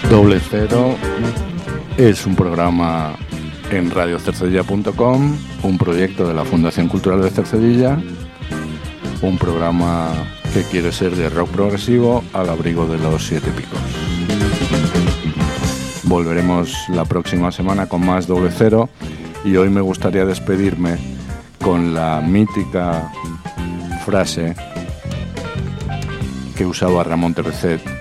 Doble Cero es un programa en radiocercedilla.com, un proyecto de la Fundación Cultural de Cercedilla, un programa que quiere ser de rock progresivo al abrigo de los siete picos. Volveremos la próxima semana con más Doble Cero y hoy me gustaría despedirme con la mítica frase que usaba Ramón Terrecet